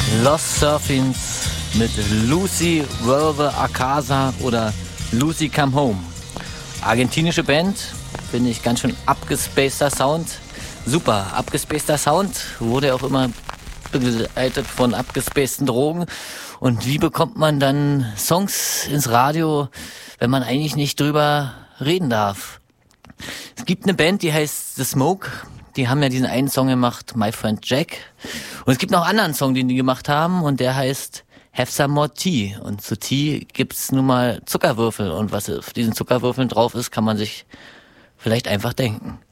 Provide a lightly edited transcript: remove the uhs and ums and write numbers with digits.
Lost Surfings mit Lucy Vuelve a Casa oder Lucy Come Home. Argentinische Band, finde ich ganz schön abgespaceder Sound. Super, abgespaceder Sound, wurde auch immer begleitet von abgespaceden Drogen. Und wie bekommt man dann Songs ins Radio, wenn man eigentlich nicht drüber reden darf? Es gibt eine Band, die heißt The Smoke. Die haben ja diesen einen Song gemacht, My Friend Jack. Und es gibt noch einen anderen Song, den die gemacht haben, und der heißt Have Some More Tea. Und zu Tea gibt's nun mal Zuckerwürfel. Und was auf diesen Zuckerwürfeln drauf ist, kann man sich vielleicht einfach denken.